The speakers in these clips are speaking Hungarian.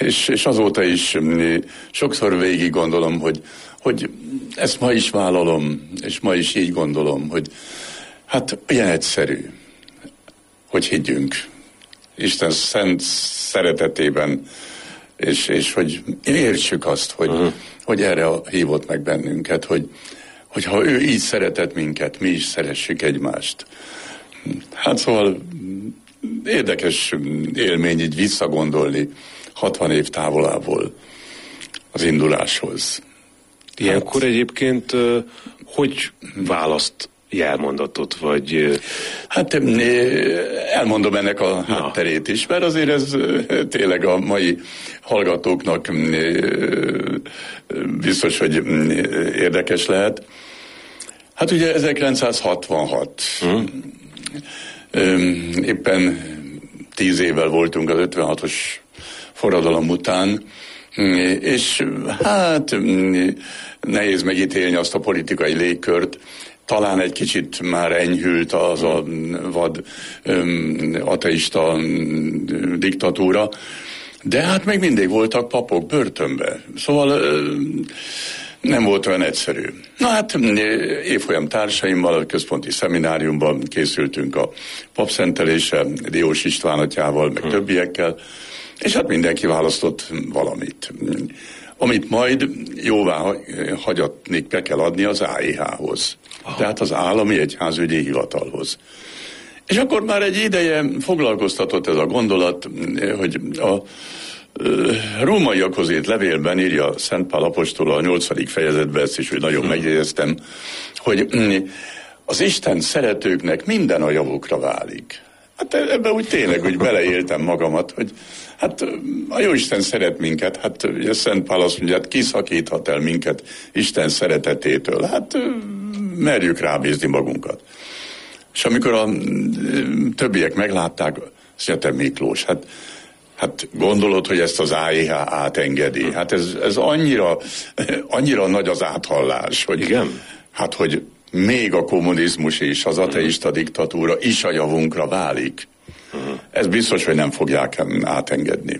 és azóta is sokszor végig gondolom, hogy ezt ma is vállalom, és ma is így gondolom, hogy hát ilyen egyszerű, hogy higgyünk Isten szent szeretetében, és hogy értsük azt, hogy erre hívott meg bennünket, hogy ha ő így szeretett minket, mi is szeressük egymást. Hát szóval érdekes élmény így visszagondolni 60 év távolából az induláshoz. Ilyenkor egyébként hogy választ jelmondatot, vagy... Hát elmondom ennek a hátterét is, mert azért ez tényleg a mai hallgatóknak biztos, hogy érdekes lehet. Hát ugye 1966. Éppen 10 évvel voltunk az 56-os forradalom után, és hát nehéz megítélni azt a politikai légkört. Talán egy kicsit már enyhült az a vad ateista diktatúra, de hát még mindig voltak papok börtönbe. Szóval nem volt olyan egyszerű. Na hát évfolyam társaimmal a központi szemináriumban készültünk a papszentelésre, Diós István atyával, meg többiekkel, és hát mindenki választott valamit. Amit majd jóvá hagyatni kell adni az AEH-hoz. Tehát az Állami Egyházügyi Hivatalhoz. És akkor már egy ideje foglalkoztatott ez a gondolat, hogy a rómaiakhoz írt levélben írja Szent Pál apostol a 8. fejezetben, ezt is, hogy nagyon megjegyeztem, hogy az Isten szeretőknek minden a javukra válik. Hát ebben úgy tényleg úgy beleéltem magamat, hogy hát a Jóisten szeret minket, hát ugye Szent Pál azt mondja, hát ki szakíthat el minket Isten szeretetétől, hát merjük rábízni magunkat. És amikor a többiek meglátták, azt mondja, te Miklós, hát gondolod, hogy ezt az AEH átengedi? Hát ez annyira nagy az áthallás, hogy, igen? Hát, hogy még a kommunizmus és az ateista diktatúra is a javunkra válik. Ez biztos, hogy nem fogják átengedni.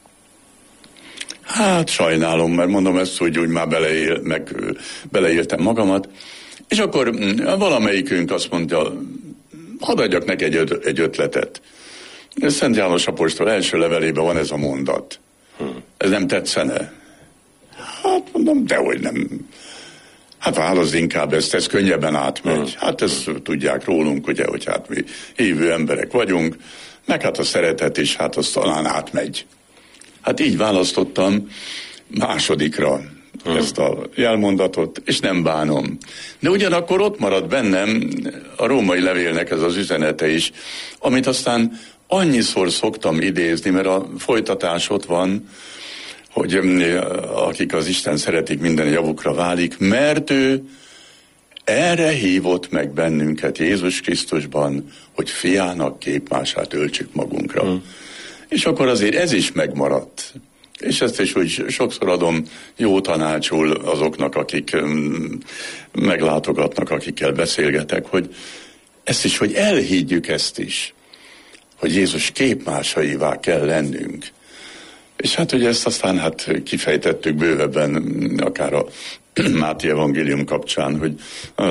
Hát sajnálom, mert mondom ezt úgy már beleéltem magamat. És akkor valamelyikünk azt mondja, hadd adjak neki egy ötletet. Szent János apostol első levelében van ez a mondat. Ez nem tetszene? Hát mondom, dehogy nem. Hát válaszd inkább ezt, ez könnyebben átmegy. Hát ezt tudják rólunk, ugye, hogy hát mi hívő emberek vagyunk, meg hát a szeretet is, hát az talán átmegy. Hát így választottam másodikra ezt a jelmondatot, és nem bánom. De ugyanakkor ott marad bennem a római levélnek ez az üzenete is, amit aztán annyiszor szoktam idézni, mert a folytatás ott van, hogy akik az Isten szeretik, minden javukra válik, mert ő erre hívott meg bennünket Jézus Krisztusban, hogy fiának képmását öltsük magunkra. És akkor azért ez is megmaradt. És ezt is úgy sokszor adom jó tanácsul azoknak, akik meglátogatnak, akikkel beszélgetek, hogy ezt is, hogy elhiggyük ezt is, hogy Jézus képmásaivá kell lennünk. És hát ugye ezt aztán hát kifejtettük bővebben, akár a Máté evangélium kapcsán, hogy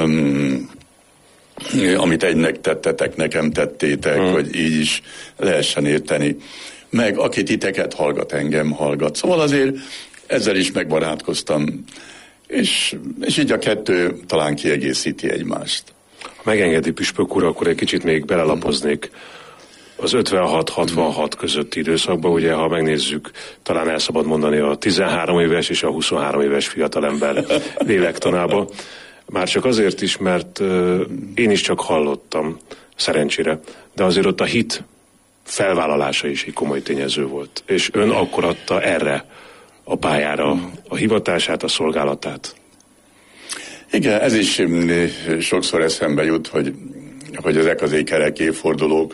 amit egynek tettetek, nekem tettétek, hogy így is lehessen érteni. Meg aki titeket hallgat, engem hallgat. Szóval azért ezzel is megbarátkoztam, és így a kettő talán kiegészíti egymást. Ha megengedi püspök úr, akkor egy kicsit még belelapoznék az 56-66 közötti időszakban, ugye, ha megnézzük, talán el szabad mondani a 13 éves és a 23 éves fiatalember lélektanába. Már csak azért is, mert én is csak hallottam, szerencsére, de azért ott a hit felvállalása is egy komoly tényező volt. És ön akkor adta erre a pályára a hivatását, a szolgálatát. Igen, ez is sokszor eszembe jut, hogy ezek az ékerek évfordulók,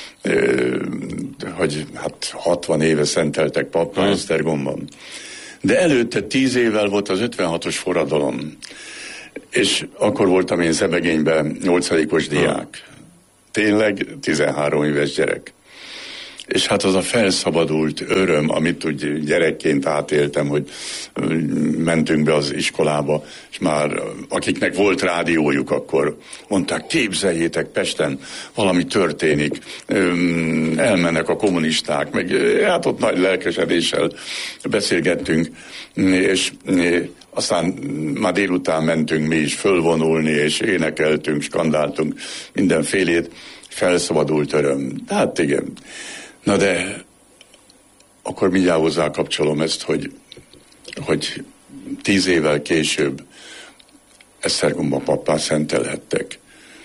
hogy hát 60 éve szenteltek pappá Esztergomban. De előtte 10 évvel volt az 56-os forradalom. És akkor voltam én Zebegényben 8-os diák. Tényleg 13 éves gyerek. És hát az a felszabadult öröm, amit úgy gyerekként átéltem, hogy mentünk be az iskolába, és már akiknek volt rádiójuk, akkor mondták, képzeljétek, Pesten valami történik, elmennek a kommunisták, meg hát ott nagy lelkesedéssel beszélgettünk, és aztán már délután mentünk mi is fölvonulni, és énekeltünk, skandáltunk mindenfélét, felszabadult öröm. Hát igen. Na de akkor mindjárt hozzá kapcsolom ezt, hogy 10 évvel később Esztergomba pappá szentelhettek.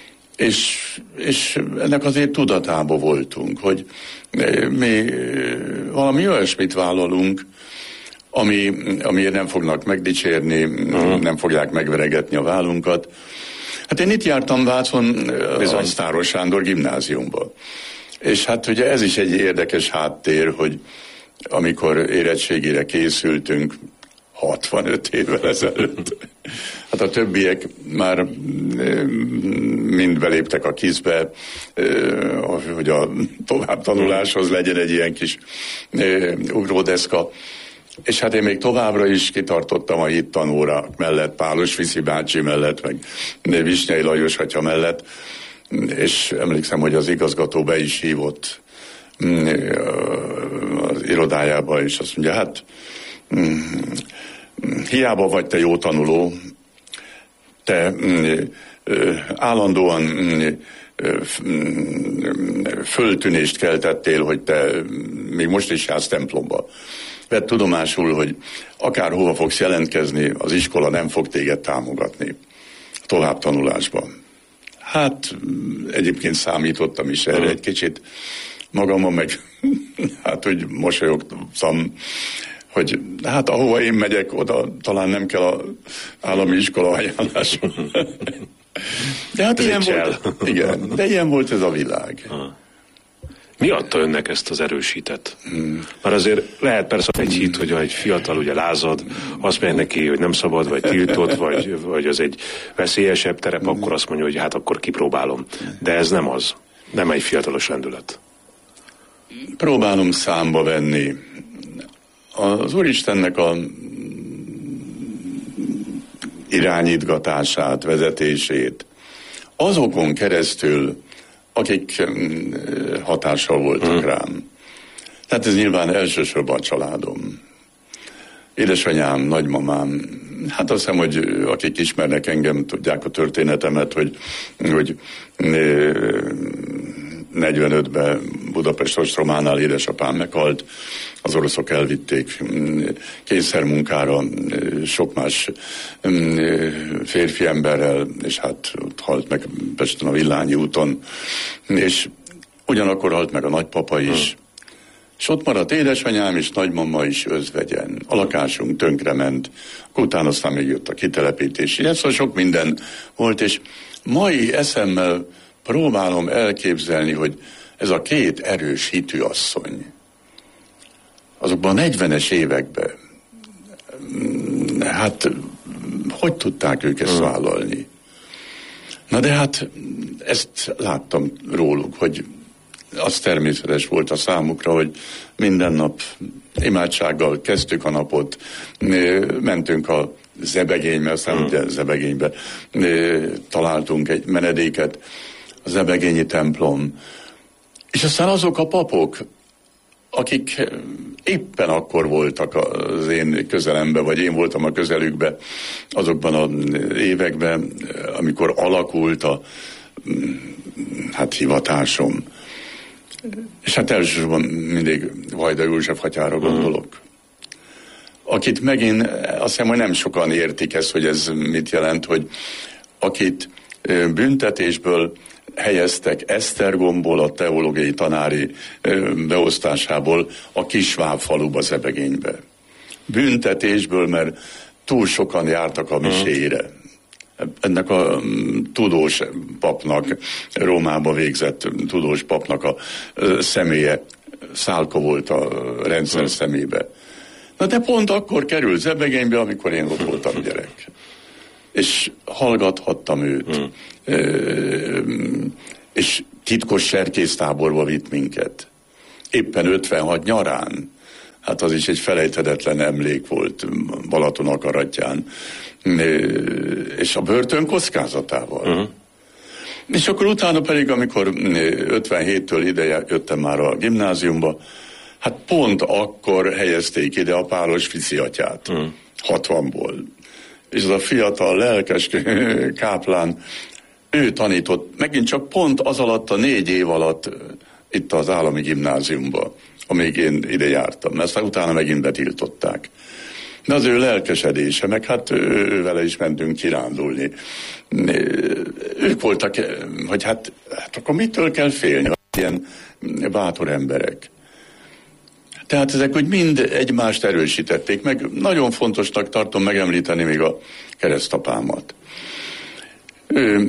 És ennek azért tudatában voltunk, hogy mi valami olyasmit vállalunk, amiért nem fognak megdicsérni, nem fogják megveregetni a vállunkat. Hát én itt jártam Vácon a Sztáros Sándor gimnáziumba. És hát ugye ez is egy érdekes háttér, hogy amikor érettségére készültünk 65 évvel ezelőtt, hát a többiek már mind beléptek a KISZ-be, hogy a továbbtanuláshoz legyen egy ilyen kis ugródeszka. És hát én még továbbra is kitartottam a hittanóra mellett, Pálos Viszi bácsi mellett, meg Visnyei Lajos atya mellett, és emlékszem, hogy az igazgató be is hívott az irodájába, és azt mondja, hát hiába vagy te jó tanuló, te állandóan föltűnést keltettél, hogy te még most is jársz templomba. Vedd tudomásul, hogy akárhova fogsz jelentkezni, az iskola nem fog téged támogatni tovább tanulásban. Hát egyébként számítottam is erre egy kicsit magamon, meg hát úgy mosolyogtam, hogy hát ahova én megyek, oda talán nem kell az állami iskola ajánlásom. De hát ilyen volt, igen, de ilyen volt ez a világ. Mi adta önnek ezt az erősített? Mert azért lehet persze egy hit, hogy egy fiatal ugye lázad, azt mondja neki, hogy nem szabad, vagy tiltott, vagy az egy veszélyesebb terep, akkor azt mondja, hogy hát akkor kipróbálom. De ez nem az. Nem egy fiatalos lendület. Próbálom számba venni az Úristennek a irányítgatását, vezetését azokon keresztül, akik hatással voltak rám. Tehát ez nyilván elsősorban a családom. Édesanyám, nagymamám, hát azt hiszem, hogy akik ismernek engem, tudják a történetemet, hogy 45-ben Budapest ostrománál édesapám meghalt, az oroszok elvitték kényszermunkára sok más férfi emberrel, és hát ott halt meg Pesten a Villányi úton, és ugyanakkor halt meg a nagypapa is, és ott maradt édesanyám és nagymama is özvegyen. A lakásunk tönkrement, utána aztán még jött a kitelepítés, ilyen szóval sok minden volt, és mai eszemmel próbálom elképzelni, hogy ez a két erős hitű asszony, azokban a 40-es években, hát hogy tudták ők ezt vállalni? Na de hát ezt láttam róluk, hogy az természetes volt a számukra, hogy minden nap imádsággal kezdtük a napot, mentünk a Zebegénybe, aztán ugye Zebegénybe találtunk egy menedéket, a Zebegényi templom, és aztán azok a papok, akik éppen akkor voltak az én közelemben, vagy én voltam a közelükben azokban az években, amikor alakult a hivatásom. És hát elsősorban mindig Vajda József atyára gondolok. Akit megint azt hiszem, hogy nem sokan értik ezt, hogy ez mit jelent, hogy akit büntetésből helyeztek Esztergomból, a teológiai tanári beosztásából a Kisváb faluba, Zebegénybe. Büntetésből, mert túl sokan jártak a miséire. Ennek a tudós papnak, Rómába végzett tudós papnak a személye szálka volt a rendszer szemébe. Na de pont akkor került Zebegénybe, amikor én ott voltam gyerek. És hallgathattam őt. És titkos serkésztáborba vitt minket. éppen 56 nyarán. Hát az is egy felejthetetlen emlék volt Balaton akaratján. És a börtön kockázatával. És akkor utána pedig, amikor 57-től ide jöttem már a gimnáziumba, hát pont akkor helyezték ide a Pálos Fici atyát, 60-ból. És az a fiatal, lelkes káplán, ő tanított, megint csak pont az alatt a 4 év alatt itt az állami gimnáziumba, amíg én ide jártam, mert aztán utána megint betiltották. De az ő lelkesedése, meg hát ővele is mentünk kirándulni. Ők voltak, hogy hát akkor mitől kell félni, ilyen bátor emberek. Tehát ezek úgy mind egymást erősítették, meg nagyon fontosnak tartom megemlíteni még a keresztapámat. Ő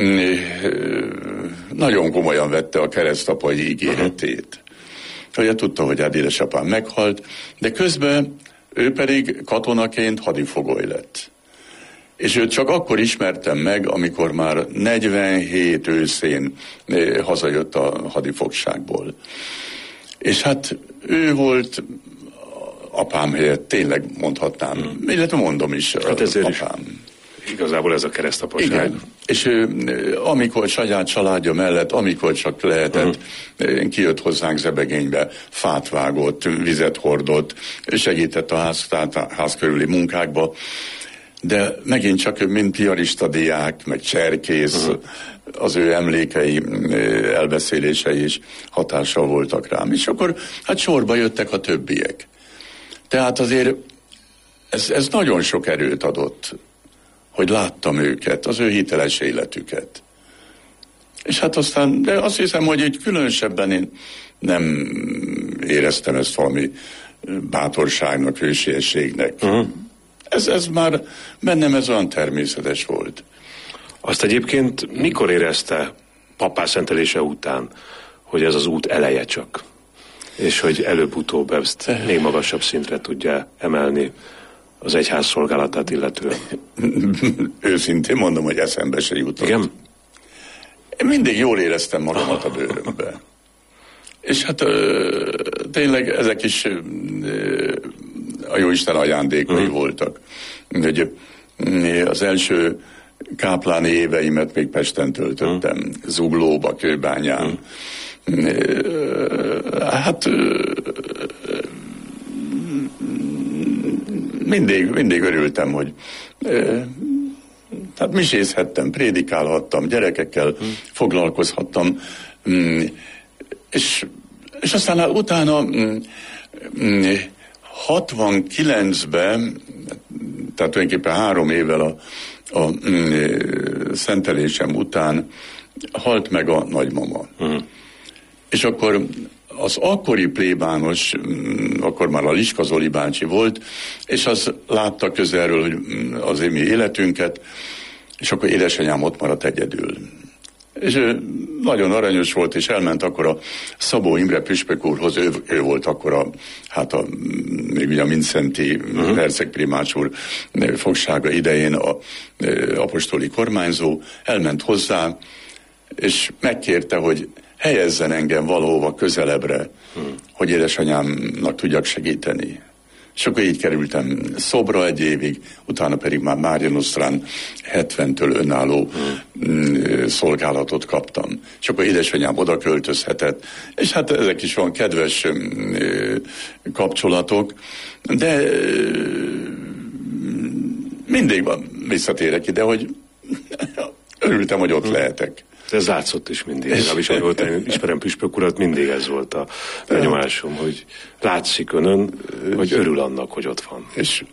nagyon komolyan vette a keresztapai ígéretét. Ugye tudta, hogy hát édesapám meghalt, de közben ő pedig katonaként hadifogoly lett. És őt csak akkor ismertem meg, amikor már 47 őszén hazajött a hadifogságból. És hát ő volt apám helyett, tényleg mondhatnám, illetve mondom is, hát ezért apám. Igazából ez a keresztapaság. Igen. És ő, amikor saját családja mellett, amikor csak lehetett, kijött hozzánk Zebegénybe, fát vágott, vizet hordott, segített a ház körüli munkákba, de megint csak mint piarista diák, meg cserkész, az ő emlékei, elbeszélései is hatással voltak rám. És akkor hát sorba jöttek a többiek. Tehát azért ez nagyon sok erőt adott, hogy láttam őket, az ő hiteles életüket. És hát aztán, de azt hiszem, hogy így különösebben én nem éreztem ezt valami bátorságnak, hősiességnek. Ez már bennem ez olyan természetes volt. Azt egyébként mikor érezte papá szentelése után, hogy ez az út eleje csak? És hogy előbb-utóbb ezt még magasabb szintre tudja emelni az egyház szolgálatát illetően? Őszintén mondom, hogy eszembe se jutott. Igen? Én mindig jól éreztem magamat a bőrömbe. És hát tényleg ezek is a Jóisten ajándékai voltak. Hogy az első kápláni éveimet még Pesten töltöttem, Zuglóba, Kőbányán. Hát mindig örültem, hogy hát misézhettem, prédikálhattam, gyerekekkel foglalkozhattam, és aztán utána 69-ben, tehát tulajdonképpen 3 évvel a szentelésem után halt meg a nagymama. És akkor az akkori plébános, akkor már a Liska Zoli bácsi volt, és az látta közelről, hogy az mi életünket, és akkor édesanyám ott maradt egyedül. És ő nagyon aranyos volt, és elment akkor a Szabó Imre püspök úrhoz, ő volt akkor még ugye a Mindszenty hercegprimács úr fogsága idején a apostoli kormányzó, elment hozzá, és megkérte, hogy helyezzen engem valahova közelebbre, hogy édesanyámnak tudjak segíteni. És akkor így kerültem Szobra 1 évig, utána pedig már Mária Nosztrán 70-től önálló szolgálatot kaptam. És akkor édesanyám oda költözhetett, és hát ezek is van kedves kapcsolatok, de mindig visszatérek ide, hogy örültem, hogy ott lehetek. Ez látszott is mindig. Legalábbis én ismerem püspök urat, mindig ez volt a benyomásom, hogy látszik önön, hogy örül annak, hogy ott van. És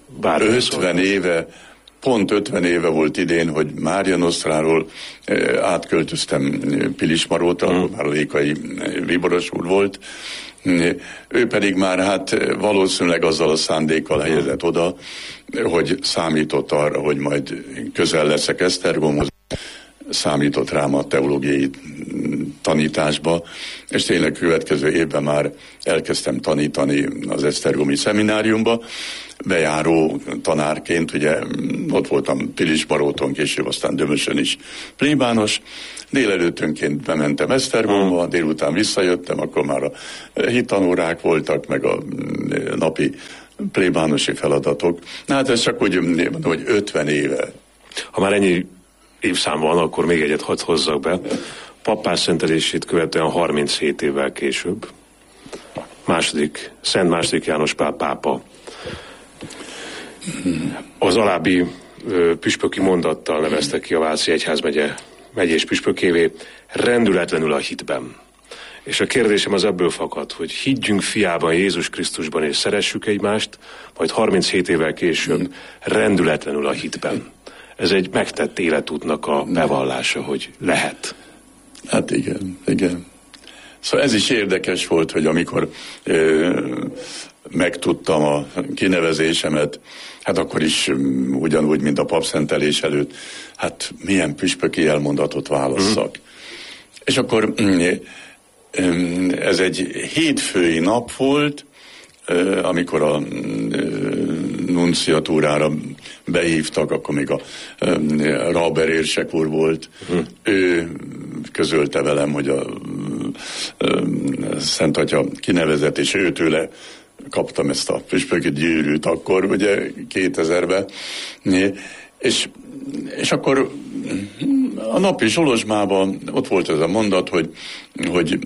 50 éve volt idén, hogy Mária Nosztráról átköltöztem Pilismarótra, már a Lékai Viboros úr volt. Ő pedig már hát valószínűleg azzal a szándékkal helyezett oda, hogy számított arra, hogy majd közel leszek Esztergomhoz, számított rám a teológiai tanításba, és tényleg következő évben már elkezdtem tanítani az esztergomi szemináriumba, bejáró tanárként, ugye ott voltam Pilismaróton, később aztán Dömösön is plébános, délelőttönként bementem Esztergomba, délután visszajöttem, akkor már a hittanórák voltak, meg a napi plébánosi feladatok. Na hát ez csak úgy mondom, hogy 50 éve. Ha már ennyi évszám van, akkor még egyet hadd hozzak be. Pappás szentelését követően 37 évvel később Szent II. János Pál pápa az alábbi püspöki mondattal nevezte ki a Váci Egyházmegye megyés püspökévé, rendületlenül a hitben. És a kérdésem az ebből fakad, hogy higgyünk fiában, Jézus Krisztusban, és szeressük egymást, majd 37 évvel később rendületlenül a hitben. Ez egy megtett életútnak a bevallása, hogy lehet. Hát igen. Szóval ez is érdekes volt, hogy amikor megtudtam a kinevezésemet, hát akkor is ugyanúgy, mint a papszentelés előtt, hát milyen püspöki elmondatot válasszak. És akkor ez egy hétfői nap volt, amikor a nunciatúrára behívtak, akkor még a Rauber érsek úr volt. Ő közölte velem, hogy a Szent Atya kinevezett, és őtőle kaptam ezt a püspöki gyűrűt akkor, ugye 2000-ben. És akkor a napi zsolozsmában ott volt ez a mondat, hogy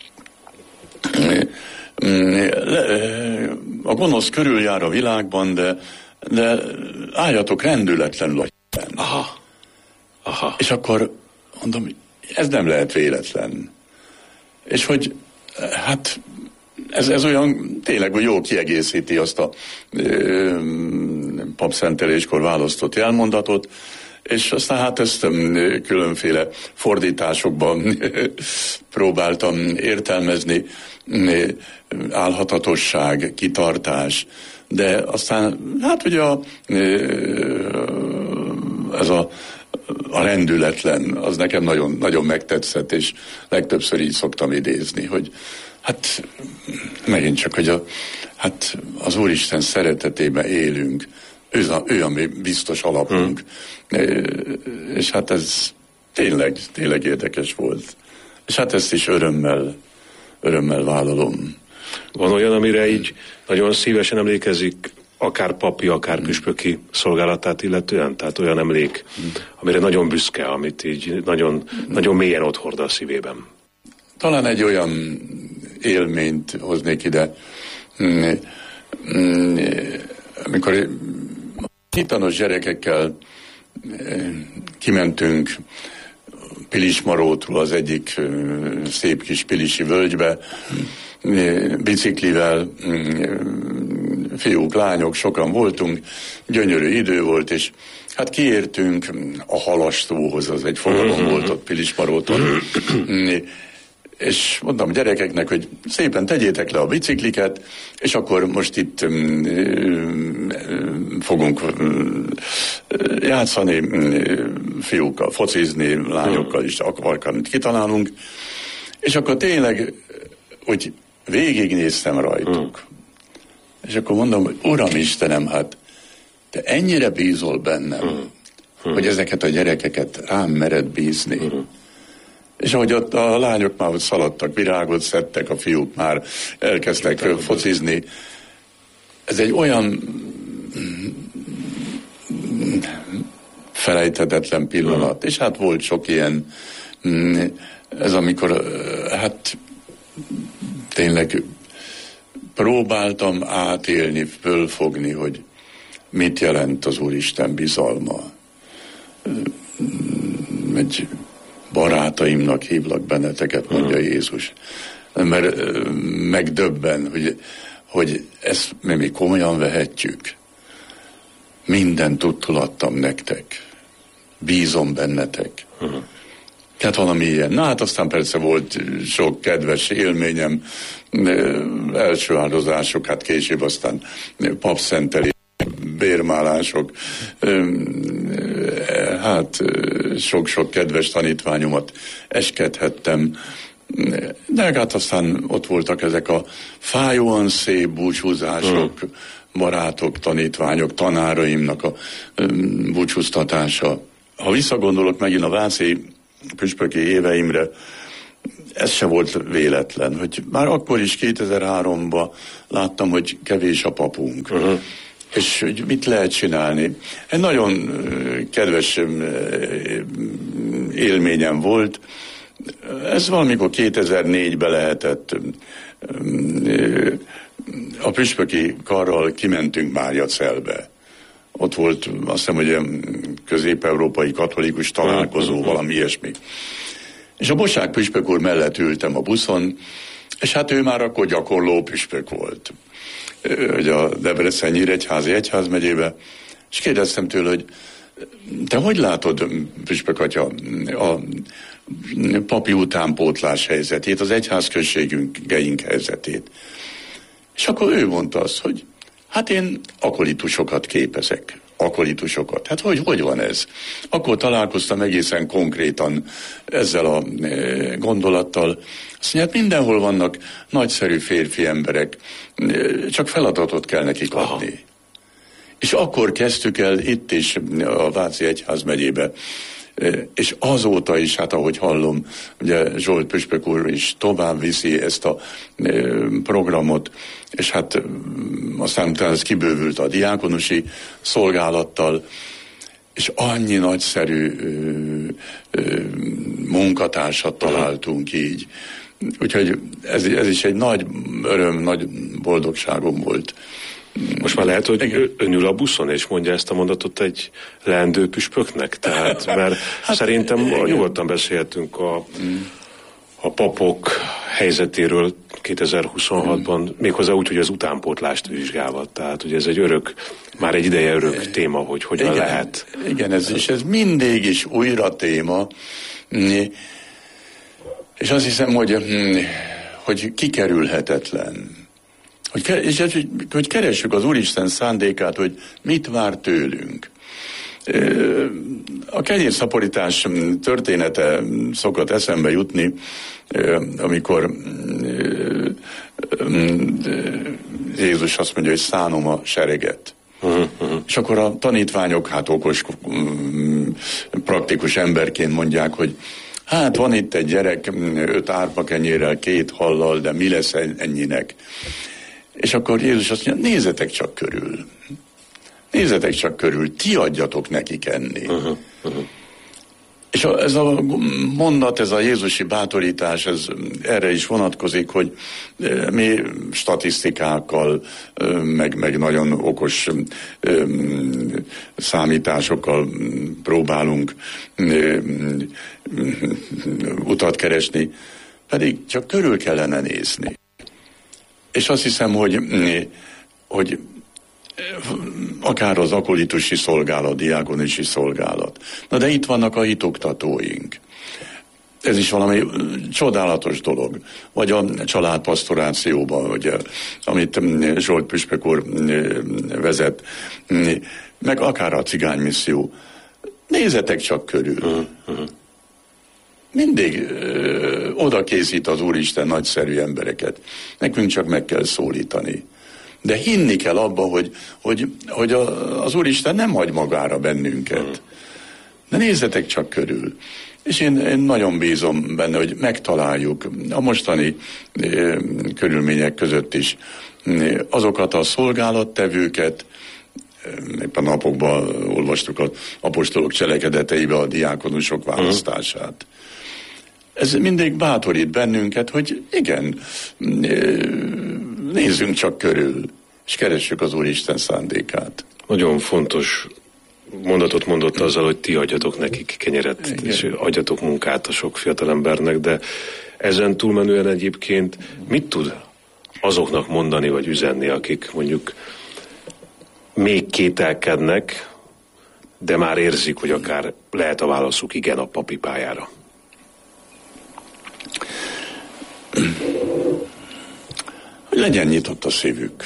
a gonosz körüljár a világban, de álljatok rendületlenül a hitben. Aha. És akkor mondom, ez nem lehet véletlen. És hogy hát ez olyan tényleg jó kiegészíti azt a papszenteléskor választott elmondatot, és aztán hát ezt különféle fordításokban próbáltam értelmezni, álhatatosság, kitartás, de aztán hát ugye ez a rendületlen, az nekem nagyon, nagyon megtetszett, és legtöbbször így szoktam idézni, hogy hát megint csak, hogy az Úristen szeretetében élünk, ő a mi biztos alapunk. És hát ez tényleg érdekes volt. És hát ezt is örömmel vállalom. Van olyan, amire így nagyon szívesen emlékezik, akár papi, akár püspöki szolgálatát illetően? Tehát olyan emlék, amire nagyon büszke, amit így nagyon, nagyon mélyen ott hord a szívében. Talán egy olyan élményt hoznék ide, amikor hitanos gyerekekkel kimentünk Pilismarótól az egyik szép kis pilisi völgybe, biciklivel, fiúk, lányok, sokan voltunk, gyönyörű idő volt, és hát kiértünk a Halastóhoz, az egy fogalom volt ott Pilismaróton, és mondtam gyerekeknek, hogy szépen tegyétek le a bicikliket, és akkor most itt fogunk játszani, fiúkkal focizni, lányokkal is akart kitalálunk, és akkor tényleg, hogy végignéztem rajtuk. És akkor mondom, hogy Uram Istenem, hát te ennyire bízol bennem, hogy ezeket a gyerekeket rám mered bízni. És ahogy ott a lányok már szaladtak, virágot szedtek, a fiúk már elkezdtek focizni. Ez egy olyan felejthetetlen pillanat. És hát volt sok ilyen, ez amikor hát tényleg próbáltam átélni, fölfogni, hogy mit jelent az Úristen bizalma. Egy barátaimnak hívlak benneteket, mondja Jézus. Mert megdöbben, hogy ezt mi komolyan vehetjük. Mindent tudtul adtam nektek. Bízom bennetek. Tehát valami ilyen. Na hát aztán persze volt sok kedves élményem, első áldozások, hát később aztán papszentelés, bérmálások, hát sok-sok kedves tanítványomat eskedhettem, De hát aztán ott voltak ezek a fájóan szép búcsúzások, barátok, tanítványok, tanáraimnak a búcsúztatása. Ha visszagondolok megint a váci püspöki éveimre, ez se volt véletlen, hogy már akkor is 2003-ban láttam, hogy kevés a papunk. És hogy mit lehet csinálni. Egy nagyon kedves élményem volt. Ez valamikor 2004-ben lehetett. A püspöki karral kimentünk Máriacelbe. Ott volt, azt hiszem, hogy közép-európai katolikus találkozó, valami ilyesmi. És a Bosák püspök úr mellett ültem a buszon, és hát ő már akkor gyakorló püspök volt. Hogy a Debrecen-Nyíregyházi egyházmegyébe, és kérdeztem tőle, hogy te hogy látod, püspök atya, a papi utánpótlás helyzetét, az egyházközségeink helyzetét. És akkor ő mondta azt, hogy hát én akolitusokat képezek. Akolitusokat. Hát hogy van ez? Akkor találkoztam egészen konkrétan ezzel a gondolattal. Azt mondja, hát mindenhol vannak nagyszerű férfi emberek, csak feladatot kell nekik adni. Aha. És akkor kezdtük el itt is a Váci Egyházmegyébe, és azóta is, hát ahogy hallom, ugye Zsolt püspök úr is tovább viszi ezt a programot, és hát aztán utána ez kibővült a diákonusi szolgálattal, és annyi nagyszerű munkatársat találtunk így. Úgyhogy ez is egy nagy öröm, nagy boldogságom volt. Most már lehet, hogy ön ül a buszon, és mondja ezt a mondatot egy leendő püspöknek? Tehát, mert hát, szerintem nyugodtan beszéltünk a papok helyzetéről 2026-ban, méghozzá úgy, hogy az utánpótlást vizsgálva. Tehát, hogy ez egy már egy ideje örök téma, hogy hogyan lehet. Igen, ez mindig is újra téma, és azt hiszem, hogy kikerülhetetlen. Hogy keressük az Úristen szándékát, hogy mit vár tőlünk. A kenyérszaporítás története szokott eszembe jutni, amikor Jézus azt mondja, hogy szánom a sereget. És akkor a tanítványok, hát okos, praktikus emberként mondják, hogy hát van itt egy gyerek 5 árpakenyérrel, 2 hallal, de mi lesz ennyinek? És akkor Jézus azt mondja, nézzetek csak körül. Nézzetek csak körül, ti adjatok nekik enni. És ez a mondat, ez a jézusi bátorítás, ez erre is vonatkozik, hogy mi statisztikákkal, meg nagyon okos számításokkal próbálunk utat keresni, pedig csak körül kellene nézni. És azt hiszem, hogy akár az akolitusi szolgálat, diákonusi szolgálat. Na de itt vannak a hitoktatóink. Ez is valami csodálatos dolog. Vagy a családpastorációban, ugye, amit Zsolt püspök úr vezet, meg akár a cigánymisszió. Nézzetek csak körül. Mindig oda készít az Úristen nagyszerű embereket. Nekünk csak meg kell szólítani. De hinni kell abba, hogy az Úristen nem hagy magára bennünket. De nézzetek csak körül. És én nagyon bízom benne, hogy megtaláljuk a mostani körülmények között is azokat a szolgálattevőket. Éppen napokban olvastuk az apostolok cselekedeteibe a diákonusok választását. Ez mindig bátorít bennünket, hogy igen, nézzünk csak körül, és keressük az Úristen szándékát. Nagyon fontos mondatot mondott azzal, hogy ti adjatok nekik kenyeret, igen, és adjatok munkát a sok fiatalembernek, de ezen túlmenően egyébként mit tud azoknak mondani, vagy üzenni, akik mondjuk még kételkednek, de már érzik, hogy akár lehet a válaszuk igen a papi pályára? Hogy legyen nyitott a szívük.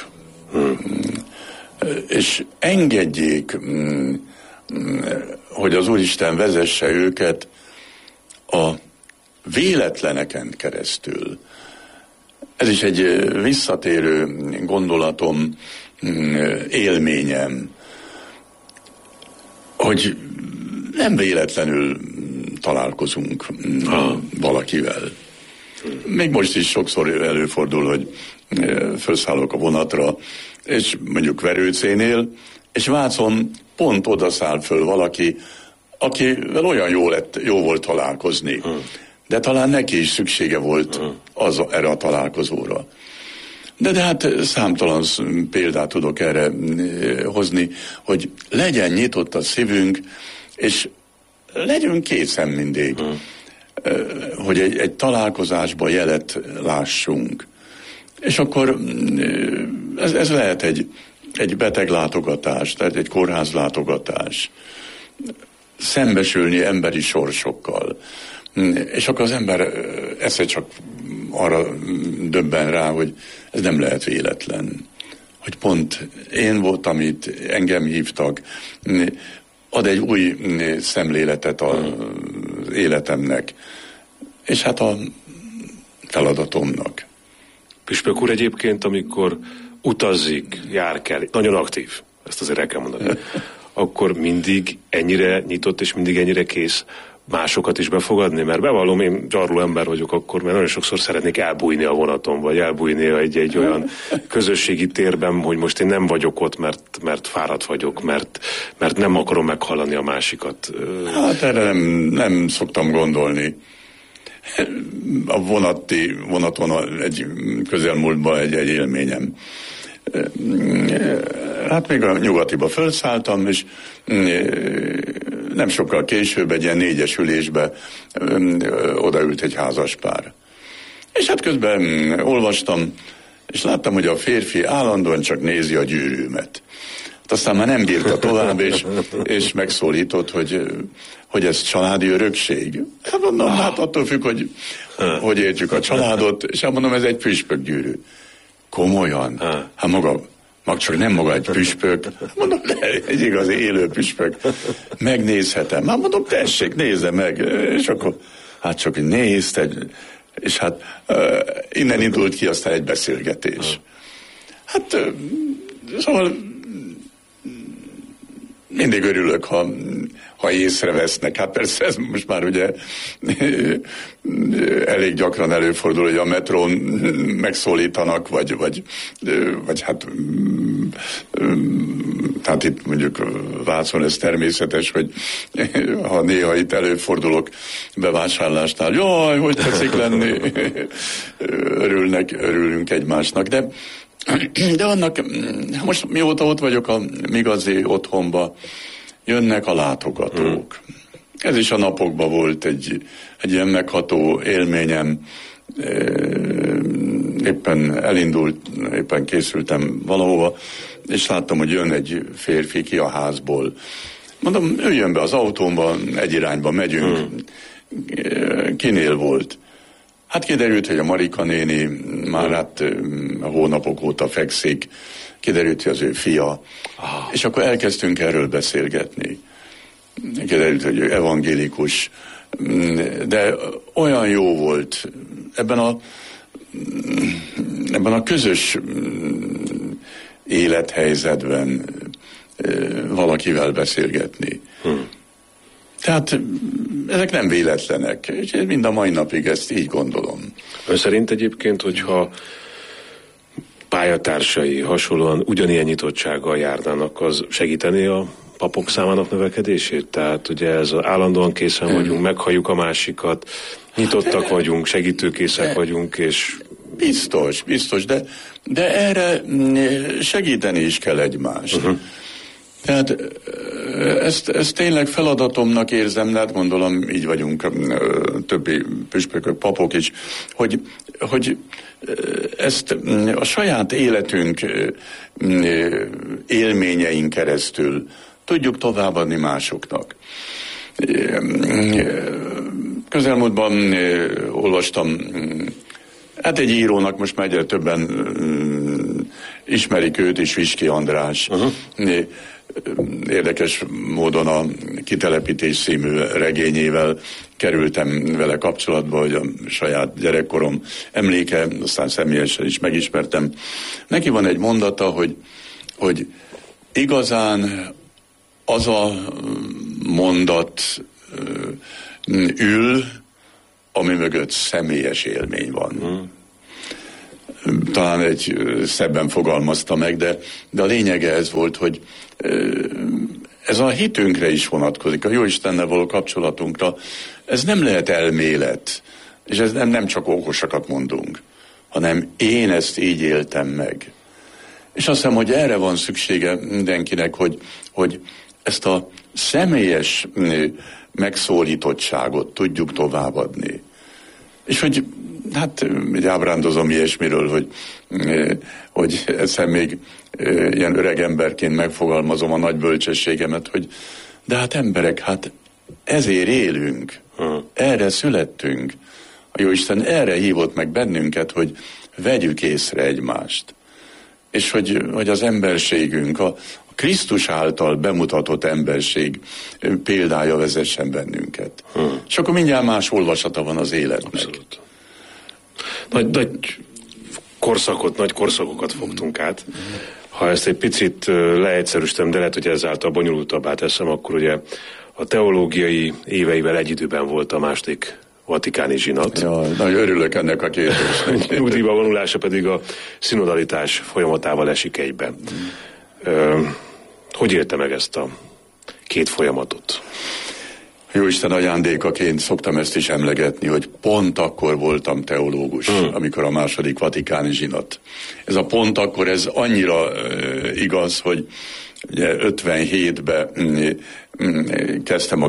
És engedjék, hogy az Úristen vezesse őket a véletleneken keresztül. Ez is egy visszatérő gondolatom, élményem, hogy nem véletlenül találkozunk valakivel. Még most is sokszor előfordul, hogy felszállok a vonatra, és mondjuk Verőcénél, és Vácon pont oda száll föl valaki, akivel olyan jó volt találkozni. De talán neki is szüksége volt erre a találkozóra. De hát számtalan példát tudok erre hozni, hogy legyen nyitott a szívünk, és legyünk készen mindig, hogy egy találkozásba jelet lássunk. És akkor ez lehet egy beteglátogatás, tehát egy kórházlátogatás. Szembesülni emberi sorsokkal. És akkor az ember esze csak arra döbben rá, hogy ez nem lehet véletlen. Hogy pont én voltam itt, engem hívtak, ad egy új szemléletet az életemnek, és hát a feladatomnak. Püspök úr egyébként, amikor utazik, jár kell, nagyon aktív, ezt azért el kell mondani, akkor mindig ennyire nyitott és mindig ennyire kész másokat is befogadni, mert bevallom, én gyarló ember vagyok akkor, mert nagyon sokszor szeretnék elbújni a vonaton, vagy elbújni egy olyan közösségi térben, hogy most én nem vagyok ott, mert fáradt vagyok, mert nem akarom meghallani a másikat. Hát erre nem szoktam gondolni. A vonaton egy közelmúltban egy élményem. Hát még a nyugatiba felszálltam, és nem sokkal később egy ilyen 4-es ülésbe odaült egy házaspár. És hát közben olvastam, és láttam, hogy a férfi állandóan csak nézi a gyűrűmet. Hát aztán már nem bírta tovább, és megszólított, hogy ez családi örökség. Hát mondom, hát attól függ, hogy értjük a családot, és hát mondom, ez egy püspökgyűrű. Komolyan? Hát maga csak nem maga egy püspök. Mondom, egy igazi élő püspök. Megnézhetem. Hát mondom, tessék, nézze meg. És akkor, hát csak nézte, és hát innen indult ki aztán egy beszélgetés. Hát, szóval mindig örülök, ha észrevesznek. Hát persze ez most már ugye elég gyakran előfordul, hogy a metrón megszólítanak, vagy hát tehát itt mondjuk Vácon ez természetes, hogy ha néha itt előfordulok bevásárlásnál, jaj, hogy tetszik lenni, örülünk egymásnak, de annak, most mióta ott vagyok a igazi otthonba, jönnek a látogatók. Ez is a napokban volt egy ilyen megható élményem. Éppen készültem valahova, és láttam, hogy jön egy férfi ki a házból. Mondom, üljön be az autómba, egy irányba megyünk. Kinél volt? Hát kiderült, hogy a Marika néni már hát hónapok óta fekszik, kiderült, hogy az ő fia. És akkor elkezdtünk erről beszélgetni. Kiderült, hogy ő evangélikus, de olyan jó volt ebben a közös élethelyzetben valakivel beszélgetni. Tehát ezek nem véletlenek, és mind a mai napig ezt így gondolom. Ön szerint egyébként, hogyha pályatársai hasonlóan ugyanilyen nyitottsággal járnának, az segíteni a papok számának növekedését? Tehát ugye ez állandóan készen vagyunk, meghalljuk a másikat, nyitottak vagyunk, segítőkészek vagyunk, és... Biztos, de erre segíteni is kell egymást. Tehát ezt tényleg feladatomnak érzem, de hát gondolom így vagyunk többi püspökök, papok is, hogy ezt a saját életünk élményeink keresztül tudjuk továbbadni másoknak. Közelmúltban olvastam Hát egy írónak most már egyre többen ismerik őt is, Viski András. Érdekes módon a Kitelepítés című regényével kerültem vele kapcsolatba, hogy a saját gyerekkorom emléke, aztán személyesen is megismertem. Neki van egy mondata, hogy igazán az a mondat ül, ami mögött személyes élmény van. Talán egy szebben fogalmazta meg, de a lényege ez volt, hogy ez a hitünkre is vonatkozik, a Jóistennel való kapcsolatunkra. Ez nem lehet elmélet, és ez nem csak okosakat mondunk, hanem én ezt így éltem meg. És azt hiszem, hogy erre van szüksége mindenkinek, hogy ezt a személyes megszólítottságot tudjuk továbbadni. És hogy, hát ábrándozom ilyesmiről, hogy egyszer még ilyen öreg emberként megfogalmazom a nagy bölcsességemet, hogy de hát emberek, hát ezért élünk, erre születtünk. A Jóisten erre hívott meg bennünket, hogy vegyük észre egymást. És hogy az emberségünk, a Krisztus által bemutatott emberség példája vezessen bennünket. És akkor mindjárt más olvasata van az életnek. Abszolút. Nagy korszakokat fogtunk át. Ha ezt egy picit leegyszerűsítem, de lehet, hogy ezáltal bonyolultabbá teszem, akkor ugye a teológiai éveivel egy időben volt a második vatikáni zsinat. Ja, nagyon örülök ennek a kérdésnek. Nyugdíjba vonulása pedig a szinodalitás folyamatával esik egyben. Hogy élte meg ezt a két folyamatot? Jóisten ajándékaként szoktam ezt is emlegetni, hogy pont akkor voltam teológus, amikor a második vatikáni zsinat. Ez a pont akkor, ez annyira igaz, hogy ugye 57-ben kezdtem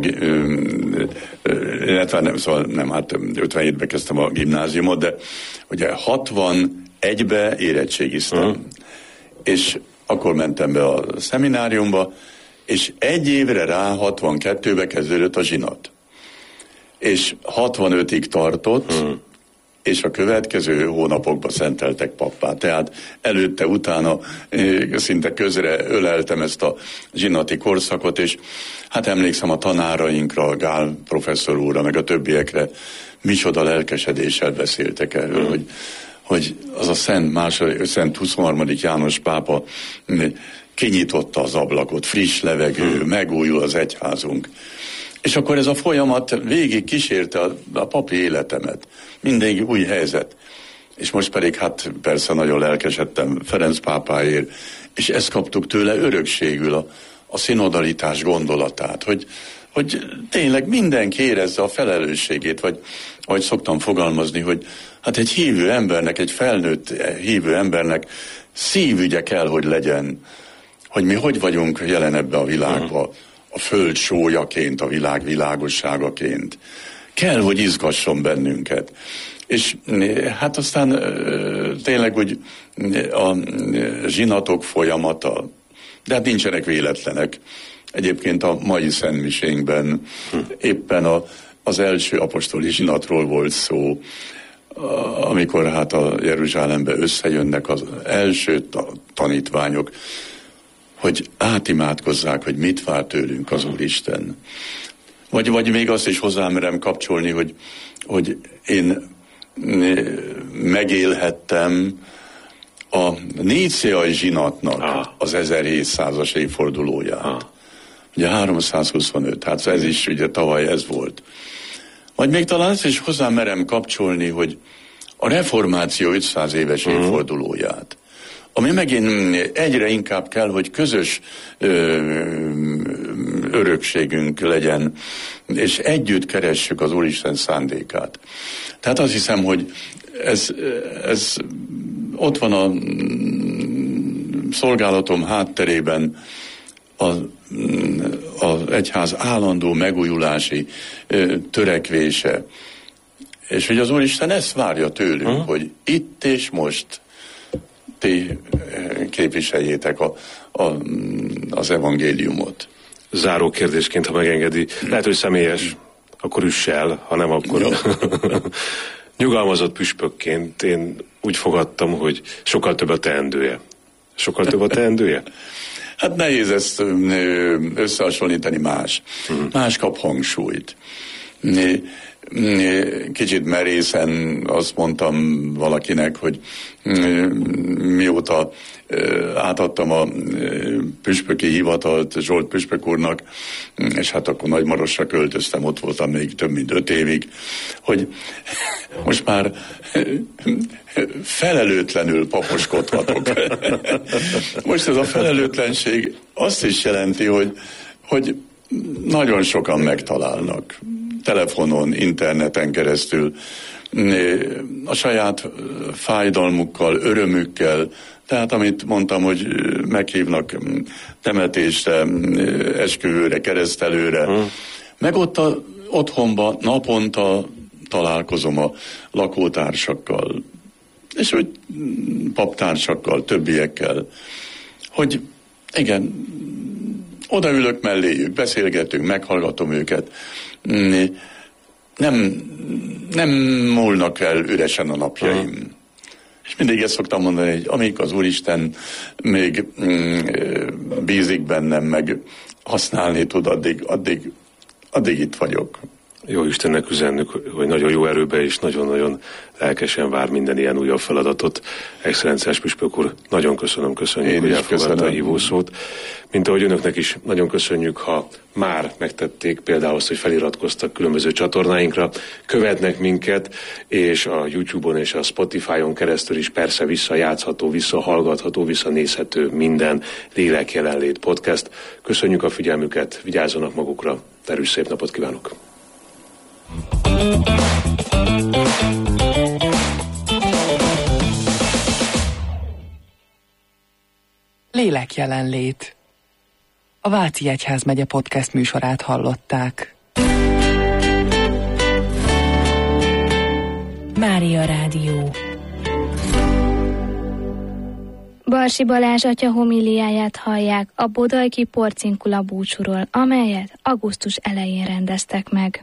illetve nem, szóval nem, hát 57-ben kezdtem a gimnáziumot, de ugye 61-ben érettségiztem. És akkor mentem be a szemináriumba, és egy évre rá 62-be kezdődött a zsinat. És 65-ig tartott, és a következő hónapokban szenteltek pappá. Tehát előtte, utána szinte közre öleltem ezt a zsinati korszakot, és hát emlékszem a tanárainkra, Gál professzor úrra, meg a többiekre, micsoda lelkesedéssel beszéltek erről, hogy az a Szent 23. János pápa kinyitotta az ablakot, friss levegő, megújul az egyházunk. És akkor ez a folyamat végig kísérte a papi életemet. Mindig új helyzet. És most pedig hát persze nagyon lelkesedtem Ferenc pápáért, és ezt kaptuk tőle örökségül, a szinodalitás gondolatát, hogy tényleg mindenki érezze a felelősségét, vagy ahogy szoktam fogalmazni, hogy hát egy hívő embernek, egy felnőtt hívő embernek szívügye kell, hogy legyen, hogy mi hogy vagyunk jelen ebbe a világba, a föld sójaként, a világ világosságaként. Kell, hogy izgasson bennünket. És hát aztán tényleg úgy a zsinatok folyamata, de hát nincsenek véletlenek. Egyébként a mai szentmisénkben éppen az első apostoli zsinatról volt szó, amikor hát a Jeruzsálembe összejönnek az első tanítványok, hogy átimádkozzák, hogy mit vár tőlünk az Úristen. Vagy még azt is hozzámerem kapcsolni, hogy én megélhettem a níceai zsinatnak az 1700-as évfordulóját. Ugye 325, hát ez is ugye tavaly ez volt. Vagy még talán ezt is hozzámerem kapcsolni, hogy a reformáció 500 éves évfordulóját, ami megint egyre inkább kell, hogy közös örökségünk legyen, és együtt keressük az Úristen szándékát. Tehát azt hiszem, hogy ez ott van a szolgálatom hátterében az egyház állandó megújulási törekvése. És hogy az Úristen ezt várja tőlünk, hogy itt és most ti képviseljétek az evangéliumot. Záró kérdésként, ha megengedi. Lehet, hogy személyes, akkor üss el, ha nem, akkor... Nyugalmazott püspökként én úgy fogadtam, hogy sokkal több a teendője. Sokkal több a teendője? Hát nehéz ezt összehasonlítani más. Más kap hangsúlyt. Kicsit merészen azt mondtam valakinek, hogy mióta átadtam a püspöki hivatalt Zsolt püspök úrnak, és hát akkor Nagymarosra költöztem, ott voltam még több mint 5 évig, hogy most már felelőtlenül paposkodhatok. Most ez a felelőtlenség azt is jelenti, hogy nagyon sokan megtalálnak telefonon, interneten keresztül, a saját fájdalmukkal, örömükkel, tehát amit mondtam, hogy meghívnak temetésre, esküvőre, keresztelőre, meg ott otthonba naponta találkozom a lakótársakkal, és hogy paptársakkal, többiekkel, hogy igen, odaülök melléjük, beszélgetünk, meghallgatom őket, nem múlnak el üresen a napjaim. És mindig ezt szoktam mondani, hogy amíg az Úristen még bízik bennem, meg használni tud, addig itt vagyok. Jó Istennek üzennük, hogy nagyon jó erőbe és nagyon-nagyon lelkesen vár minden ilyen újabb feladatot. Excellenciás püspök úr, nagyon köszönjük, hogy elfogadta a hívószót. Mint ahogy önöknek is nagyon köszönjük, ha már megtették például azt, hogy feliratkoztak különböző csatornáinkra, követnek minket, és a YouTube-on és a Spotify-on keresztül is persze visszajátszható, visszahallgatható, visszanézhető minden Lélek jelenlét podcast. Köszönjük a figyelmüket, vigyázzanak magukra, erős szép napot kívánok! Lélek jelenlét. A Váci Egyházmegye podcast műsorát hallották. Mária Rádió. Balsi Balázs atya homiliáját hallják a bodajki porcinkula búcsúról, amelyet augusztus elején rendeztek meg.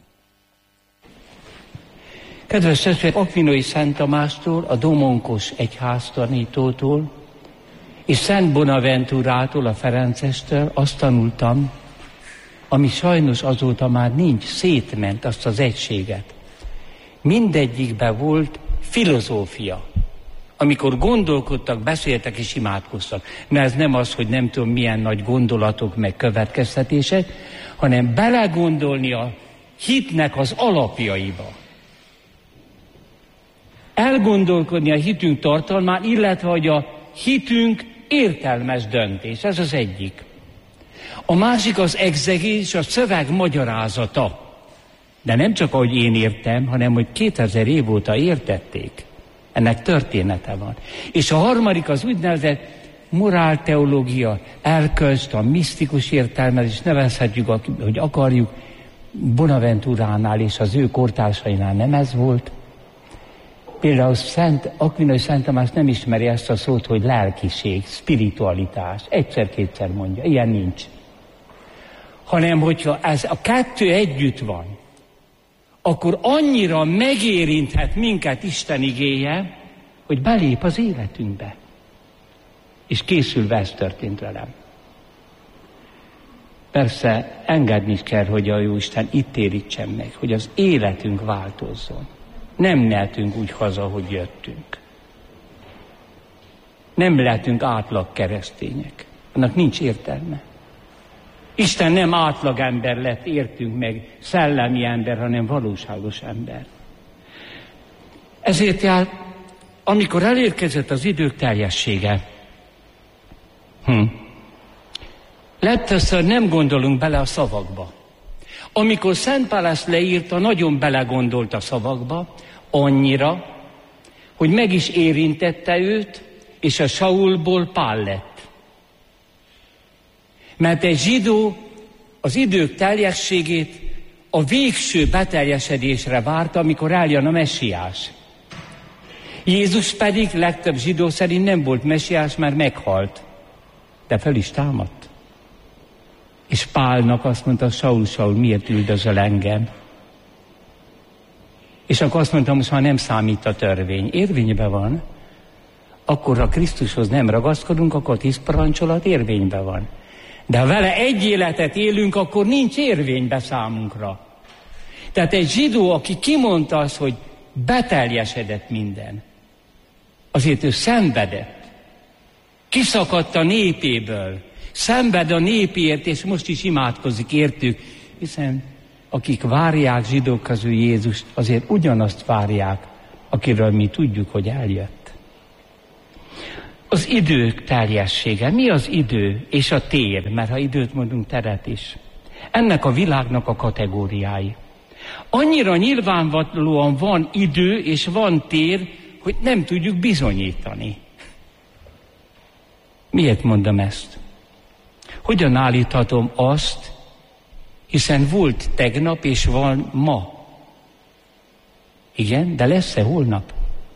Kedves testvérek, Akvinói Szent Tamástól, a Domonkos egyháztanítótól és Szent Bonaventurától, a Ferencestől azt tanultam, ami sajnos azóta már nincs, szétment azt az egységet. Mindegyikben volt filozófia. Amikor gondolkodtak, beszéltek és imádkoztak. Mert ez nem az, hogy nem tudom milyen nagy gondolatok meg következtetések, hanem belegondolni a hitnek az alapjaiba. Elgondolkodni a hitünk tartalmán, illetve hogy a hitünk értelmes döntés. Ez az egyik. A másik az exegéz, a szöveg magyarázata. De nem csak ahogy én értem, hanem hogy 2000 év óta értették. Ennek története van. És a harmadik az úgynevezett morálteológia, erkölcst, a misztikus értelmezés, nevezhetjük, hogy akarjuk. Bonaventuránál és az ő kortársainál nem ez volt. Például Akvinói Szent Tamás nem ismeri ezt a szót, hogy lelkiség, spiritualitás. Egyszer-kétszer mondja, ilyen nincs. Hanem, hogyha ez a kettő együtt van, akkor annyira megérinthet minket Isten igéje, hogy belép az életünkbe. És készülve ez történt velem. Persze engedni is kell, hogy a Jóisten itt térítsen meg, hogy az életünk változzon. Nem mehetünk úgy haza, hogy jöttünk. Nem lehetünk átlag keresztények. Annak nincs értelme. Isten nem átlag ember lett, értünk meg, szellemi ember, hanem valóságos ember. Ezért tehát, amikor elérkezett az idők teljessége, legtöbbször nem gondolunk bele a szavakba. Amikor Szent Pál ezt leírta, nagyon belegondolt a szavakba, annyira, hogy meg is érintette őt, és a Saulból Pál lett. Mert egy zsidó az idők teljességét a végső beteljesedésre várta, amikor eljön a messiás. Jézus pedig legtöbb zsidó szerint nem volt messiás, mert meghalt, de fel is támadt. És Pálnak azt mondta, Saul, Saul, miért üldözöl engem? És akkor azt mondtam, most már nem számít a törvény. Érvényben van. Akkor, ha Krisztushoz nem ragaszkodunk, akkor 10 parancsolat érvényben van. De ha vele egy életet élünk, akkor nincs érvénybe számunkra. Tehát egy zsidó, aki kimondta azt, hogy beteljesedett minden, azért ő szenvedett. Kiszakadt a népéből, szenved a népért, és most is imádkozik értük, hiszen akik várják zsidók közül Jézust, azért ugyanazt várják, akiről mi tudjuk, hogy eljött. Az idők teljessége. Mi az idő és a tér? Mert ha időt mondunk, teret is. Ennek a világnak a kategóriái. Annyira nyilvánvalóan van idő és van tér, hogy nem tudjuk bizonyítani. Miért mondom ezt? Hogyan állíthatom azt, hiszen volt tegnap és van ma. Igen, de lesz-e holnap?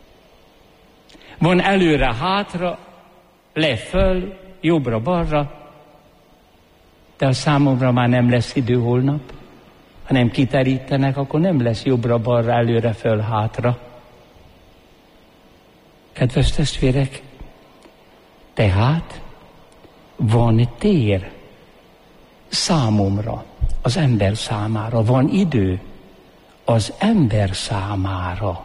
Van előre, hátra, le, föl, jobbra-balra, de a számomra már nem lesz idő holnap. Ha nem kiterítenek, akkor nem lesz jobbra-balra, előre, föl, hátra. Kedves testvérek, tehát van tér számomra, az ember számára, van idő az ember számára.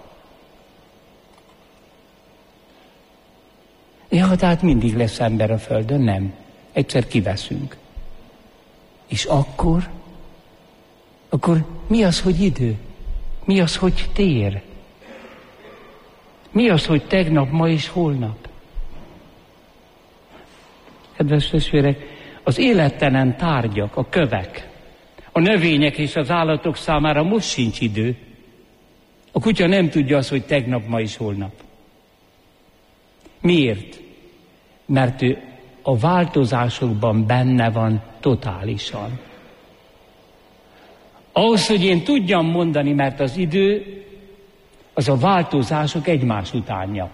Ja, tehát mindig lesz ember a földön, nem. Egyszer kiveszünk. És akkor mi az, hogy idő? Mi az, hogy tér? Mi az, hogy tegnap, ma és holnap? Kedves testvérek, az élettelen tárgyak, a kövek, a növények és az állatok számára most sincs idő. A kutya nem tudja azt, hogy tegnap, ma és holnap. Miért? Mert ő a változásokban benne van totálisan. Ahhoz, hogy én tudjam mondani, mert az idő, az a változások egymás utánja.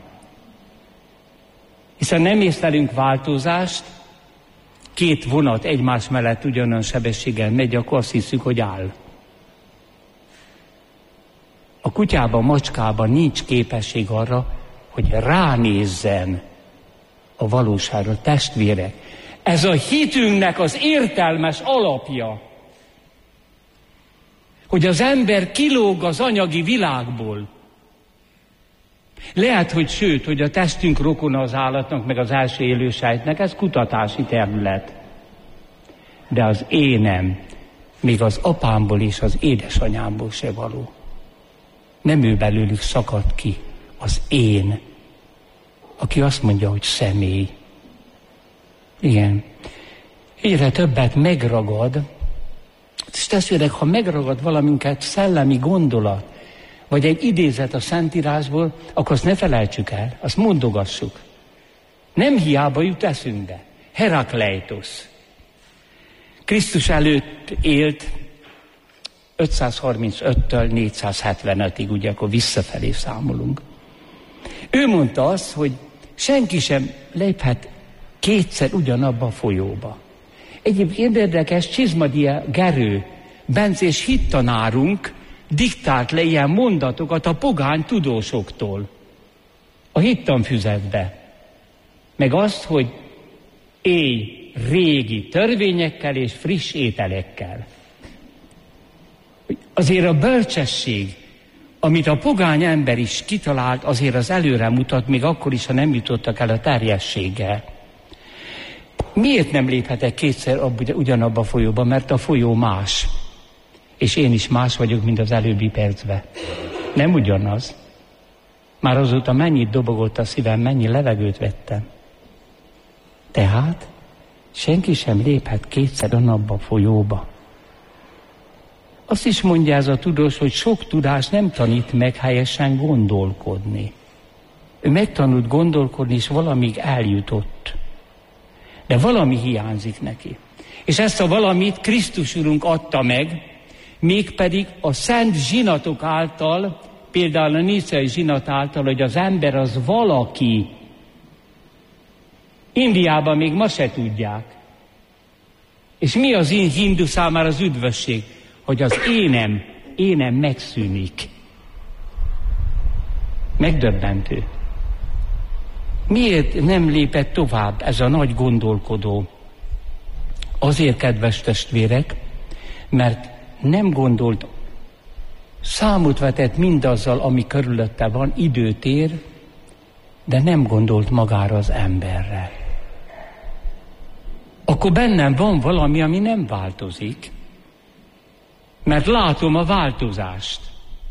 Hiszen nem észlelünk változást, 2 vonat egymás mellett ugyanolyan sebességgel megy, akkor azt hiszük, hogy áll. A kutyában, macskában nincs képesség arra, hogy ránézzen a valóságra, testvérek. Ez a hitünknek az értelmes alapja, hogy az ember kilóg az anyagi világból. Lehet, hogy sőt, hogy a testünk rokona az állatnak, meg az első élősejtnek, ez kutatási terület. De az énem, még az apámból és az édesanyámból se való. Nem ő belőlük szakad ki, az én, aki azt mondja, hogy személy. Igen. Egyre többet megragad, és testvérek, ha megragad valaminket szellemi gondolat, vagy egy idézet a Szentírásból, akkor azt ne felejtsük el, azt mondogassuk. Nem hiába jut eszünkbe. Herakleitos. Krisztus előtt élt 535-től 475-ig, ugye akkor visszafelé számolunk. Ő mondta azt, hogy senki sem léphet 2-szer ugyanabba a folyóba. Egyébként érdekes, Csizmadia Gerő, bencés hittanárunk diktált le ilyen mondatokat a pogány tudósoktól a hittanfüzetbe. Meg azt, hogy élj régi törvényekkel és friss ételekkel. Azért a bölcsesség, amit a pogány ember is kitalált, azért az előre mutat, még akkor is, ha nem jutottak el a terjességgel. Miért nem léphetek 2-szer ugyanabba a folyóba? Mert a folyó más. És én is más vagyok, mint az előbbi percben. Nem ugyanaz. Már azóta mennyit dobogott a szívem, mennyi levegőt vettem. Tehát senki sem léphet 2-szer ugyanabba a folyóba. Azt is mondja ez a tudós, hogy sok tudás nem tanít meg helyesen gondolkodni. Ő megtanult gondolkodni, és valamig eljutott. De valami hiányzik neki. És ezt a valamit Krisztus Urunk adta meg, mégpedig a szent zsinatok által, például a níceai zsinat által, hogy az ember az valaki. Indiában még ma se tudják. És mi az hindu számára az üdvösség? Hogy az énem megszűnik. Megdöbbentő. Miért nem lépett tovább ez a nagy gondolkodó? Azért, kedves testvérek, mert nem gondolt, számot vetett mindazzal, ami körülötte van, időt ér, de nem gondolt magára az emberre. Akkor bennem van valami, ami nem változik, mert látom a változást.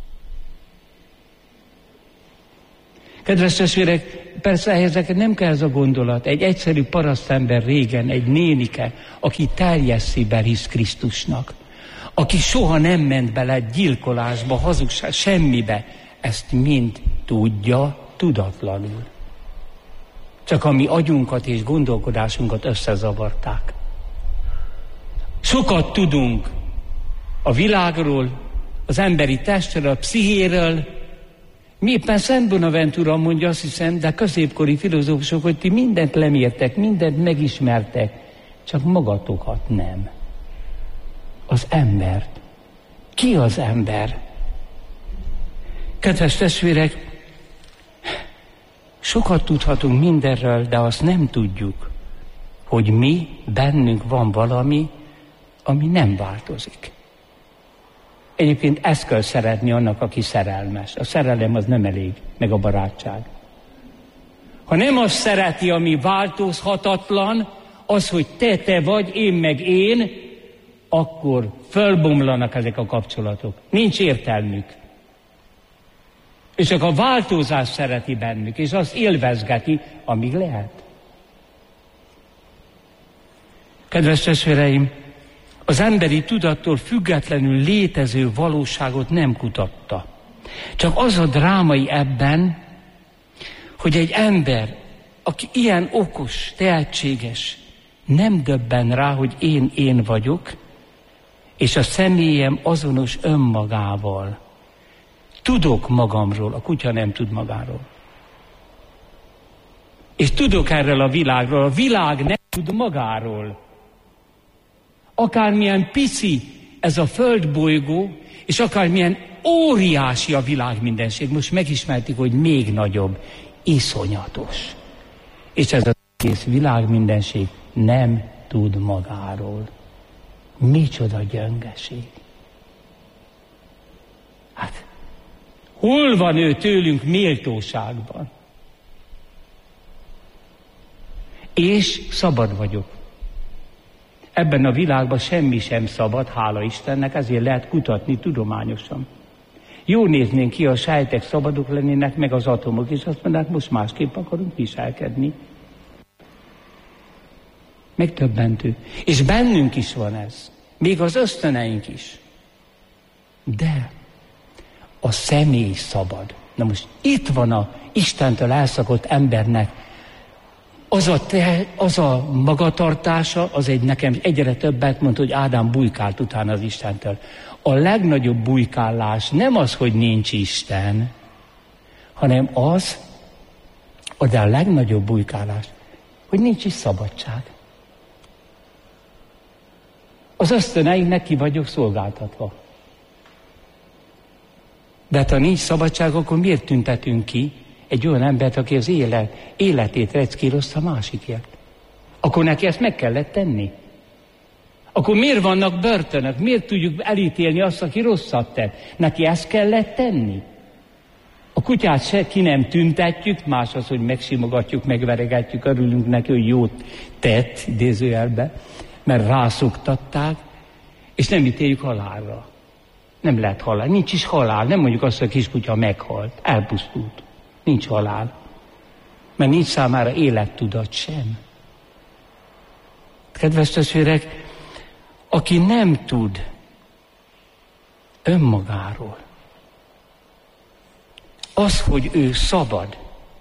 Kedves testvérek, persze ehhez nem kell ez a gondolat. Egy egyszerű parasztember régen, egy nénike, aki teljes szívvel hisz Krisztusnak, aki soha nem ment bele gyilkolásba, hazugság, semmibe, ezt mind tudja tudatlanul. Csak a mi agyunkat és gondolkodásunkat összezavarták. Sokat tudunk a világról, az emberi testről, a pszichéről. Mi éppen Szent Bonaventura mondja, azt hiszem, de középkori filozófusok, hogy ti mindent lemértek, mindent megismertek, csak magatokat nem. Az embert. Ki az ember? Kedves testvérek, sokat tudhatunk mindenről, de azt nem tudjuk, hogy mi, bennünk van valami, ami nem változik. Egyébként ezt kell szeretni annak, aki szerelmes. A szerelem az nem elég, meg a barátság. Ha nem azt szereti, ami változhatatlan, az, hogy te vagy, én meg én, akkor fölbomlanak ezek a kapcsolatok. Nincs értelmük. És csak a változást szereti bennük, és azt élvezgeti, amíg lehet. Kedves testvéreim, az emberi tudattól függetlenül létező valóságot nem kutatta. Csak az a drámai ebben, hogy egy ember, aki ilyen okos, tehetséges, nem döbben rá, hogy én vagyok, és a személyem azonos önmagával. Tudok magamról, a kutya nem tud magáról. És tudok erről a világról, a világ nem tud magáról. Akármilyen pici ez a földbolygó, és akármilyen óriási a világ mindenség. Most megismertük, hogy még nagyobb, iszonyatos. És ez az egész világ mindenség nem tud magáról. Micsoda gyöngeség. Hát, hol van ő tőlünk méltóságban? És szabad vagyok. Ebben a világban semmi sem szabad, hála Istennek, ezért lehet kutatni tudományosan. Jó néznénk ki, a sejtek szabadok lennének, meg az atomok, és azt mondanák, most másképp akarunk viselkedni. Megdöbbentő. És bennünk is van ez. Még az ösztöneink is. De a személy szabad. Na most itt van a Istentől elszakadt embernek az a magatartása, az egy nekem egyre többet mond, hogy Ádám bujkált utána az Istentől. A legnagyobb bujkálás nem az, hogy nincs Isten, hanem az, de a legnagyobb bujkálás, hogy nincs is szabadság. Az ösztöneinknek ki vagyok szolgáltatva. De hát ha nincs szabadság, akkor miért tüntetünk ki egy olyan embert, aki az életét reckírozta a másikért? Akkor neki ezt meg kellett tenni. Akkor miért vannak börtönök? Miért tudjuk elítélni azt, aki rosszat tett? Neki ezt kellett tenni. A kutyát se ki nem tüntetjük, más az, hogy megsimogatjuk, megveregetjük, örülünk neki, hogy jót tett, idézőjelbe, mert rászoktatták, és nem ítéljük halálra. Nem lehet halál, nincs is halál, nem mondjuk azt, hogy a kiskutya meghalt, elpusztult. Nincs halál, mert nincs számára élettudat sem. Kedves testvérek, aki nem tud önmagáról, az, hogy ő szabad,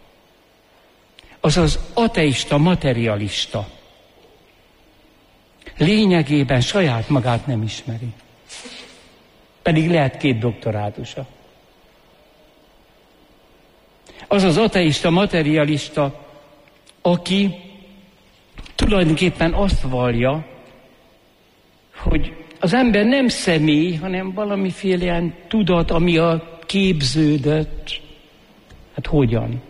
az az ateista, materialista. Lényegében saját magát nem ismeri. Pedig lehet 2 doktorátusa. Az az ateista, materialista, aki tulajdonképpen azt vallja, hogy az ember nem személy, hanem valamiféle ilyen tudat, ami a képződött Hát hogyan?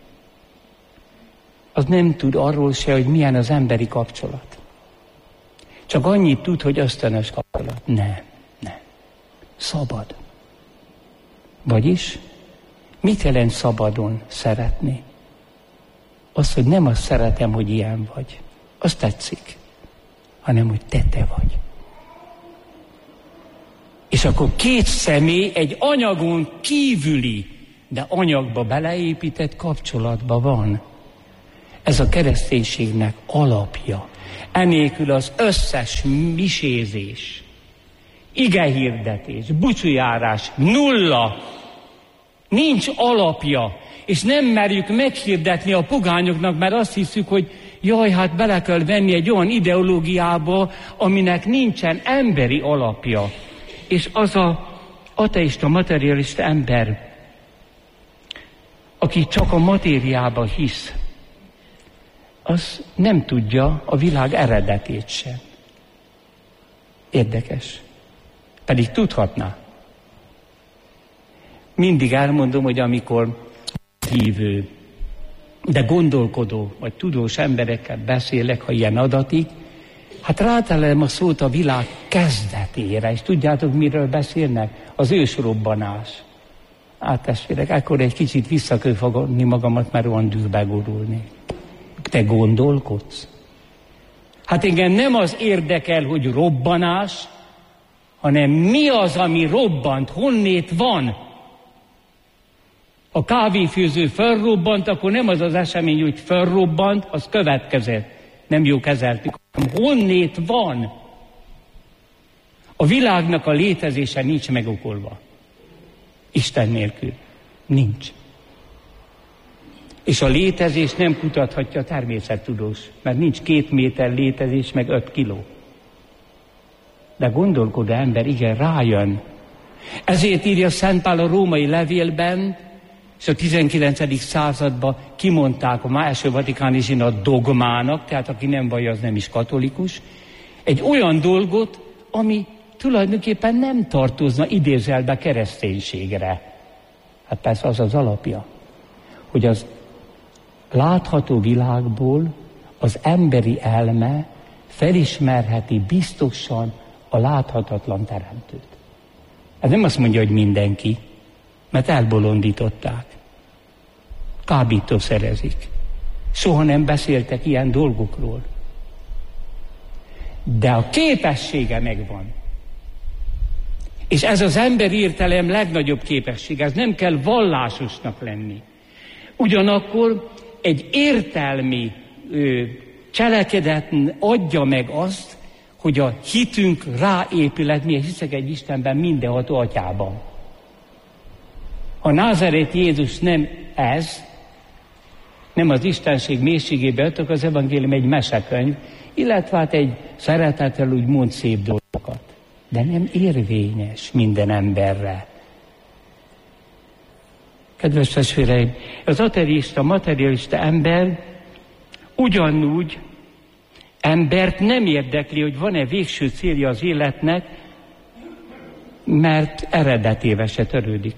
Az nem tud arról se, hogy milyen az emberi kapcsolat. Csak annyit tud, hogy ösztönös kapcsolat. Nem. Szabad. Vagyis, mit jelent szabadon szeretni? Az, hogy nem azt szeretem, hogy ilyen vagy. Az tetszik. Hanem, hogy te vagy. És akkor két személy egy anyagon kívüli, de anyagba beleépített kapcsolatban van. Ez a kereszténységnek alapja. Enélkül az összes misézés, igehirdetés, búcsújárás nulla. Nincs alapja. És nem merjük meghirdetni a pogányoknak, mert azt hiszük, hogy jaj, hát bele kell venni egy olyan ideológiába, aminek nincsen emberi alapja. És az az ateista, materialista ember, aki csak a matériába hisz, az nem tudja a világ eredetét sem. Érdekes. Pedig tudhatná. Mindig elmondom, hogy amikor hívő, de gondolkodó, vagy tudós emberekkel beszélek, ha ilyen adatik, hát rátelem a szót a világ kezdetére, és tudjátok, miről beszélnek? Az ősrobbanás. Testvérek, akkor egy kicsit vissza kell fogni magamat, mert olyan dűlbe gurulni. Te gondolkodsz? Hát engem nem az érdekel, hogy robbanás, hanem mi az, ami robbant, honnét van. A kávéfőző felrobbant, akkor nem az az esemény, hogy felrobbant, az következett. Nem jó kezeltük. Honnét van? A világnak a létezése nincs megokolva. Isten nélkül. Nincs. És a létezés nem kutathatja a természettudós, mert nincs 2 méter létezés, meg 5 kiló. De gondolkodó ember igen rájön. Ezért írja Szent Pál a római levélben, és a 19. században kimondták a első vatikáni zsinat dogmának, tehát aki nem vallja, az nem is katolikus, egy olyan dolgot, ami tulajdonképpen nem tartozna idézelbe kereszténységre. Hát persze az az alapja, hogy az látható világból az emberi elme felismerheti biztosan a láthatatlan teremtőt. Ez nem azt mondja, hogy mindenki, mert elbolondították. Kábítószerezik. Soha nem beszéltek ilyen dolgokról. De a képessége megvan. És ez az emberi értelem legnagyobb képessége. Ez nem kell vallásosnak lenni. Ugyanakkor egy értelmi cselekedet adja meg azt, hogy a hitünk ráépület, mi hiszek egy Istenben, mindenható atyában. A názáreti Jézus nem ez, nem az istenség mélységébe adtak, az evangélium egy mesekönyv, illetve hát egy szeretettel úgy mond szép dolgokat. De nem érvényes minden emberre. Kedves testvéreim, az ateista, materialista ember ugyanúgy embert nem érdekli, hogy van-e végső célja az életnek, mert eredetével se törődik.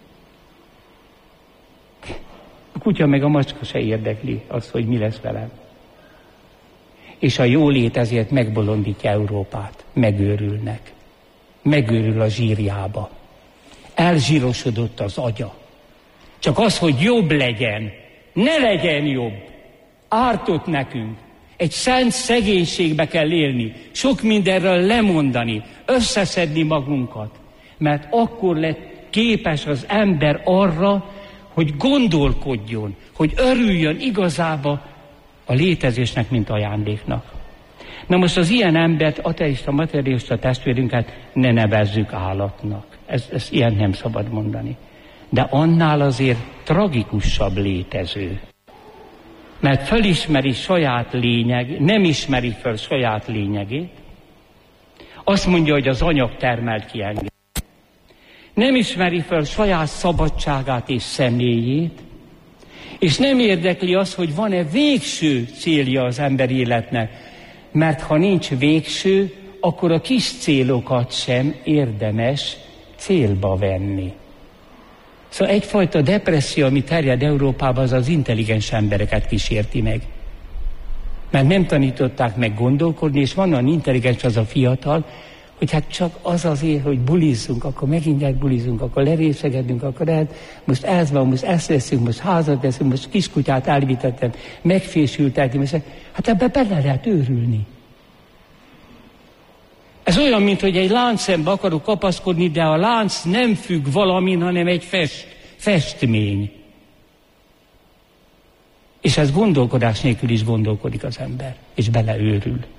A kutya meg a macska se érdekli azt, hogy mi lesz velem. És a jólét ezért megbolondítja Európát. Megőrülnek. Megőrül a zsírjába. Elzsírosodott az agya. Csak az, hogy jobb legyen, ne legyen jobb. Ártott nekünk. Egy szent szegénységbe kell élni. Sok mindenről lemondani. Összeszedni magunkat. Mert akkor lett képes az ember arra, hogy gondolkodjon, hogy örüljön igazába a létezésnek, mint ajándéknak. Na most az ilyen embert, ateista, materialista testvérünket ne nevezzük állatnak. Ez ilyen nem szabad mondani. De annál azért tragikusabb létező. Mert felismeri saját lényeg, nem ismeri fel saját lényegét. Azt mondja, hogy az anyag termelt ki engem. Nem ismeri fel saját szabadságát és személyét, és nem érdekli az, hogy van-e végső célja az ember életnek, mert ha nincs végső, akkor a kis célokat sem érdemes célba venni. Szóval egyfajta depresszió, ami terjed Európában, az intelligens embereket kísérti meg. Mert nem tanították meg gondolkodni, és van olyan intelligens az a fiatal, hogy hát csak az azért, hogy bulizzunk, akkor megint bulizunk, akkor lerészegedünk, akkor most ez van, most ezt leszünk, most házat leszünk, most kiskutyát állítottam, megfésültetni, hát ebbe bele lehet őrülni. Ez olyan, mint hogy egy láncszembe akarok kapaszkodni, de a lánc nem függ valamin, hanem egy festmény. És ez gondolkodás nélkül is gondolkodik az ember, és beleőrül.